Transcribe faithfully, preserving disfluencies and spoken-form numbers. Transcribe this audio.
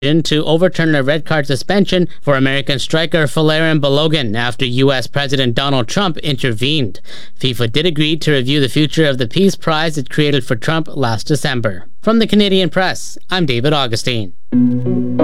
to overturn a red card suspension for American striker Folarin Balogun after U S President Donald Trump intervened. FIFA did agree to review the future of the Peace Prize it created for Trump last December. From the Canadian Press, I'm David Augustine.